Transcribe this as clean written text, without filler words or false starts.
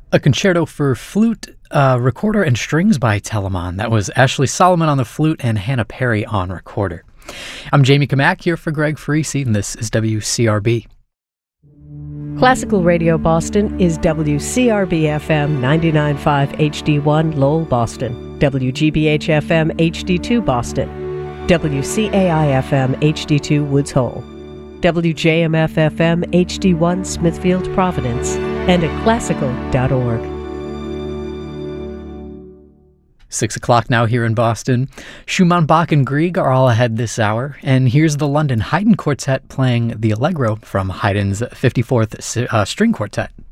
A concerto for flute, recorder, and strings by Telemann. That was Ashley Solomon on the flute and Hannah Perry on recorder. I'm Jamie Kamak here for Greg Farisi, and this is WCRB. Classical Radio Boston is WCRB-FM 99.5 HD1 Lowell, Boston, WGBH-FM HD2 Boston, WCAI-FM HD2 Woods Hole, WJMF-FM HD1 Smithfield, Providence, and at classical.org. 6 o'clock now here in Boston. Schumann, Bach, and Grieg are all ahead this hour. And here's the London Haydn Quartet playing the Allegro from Haydn's 54th String Quartet.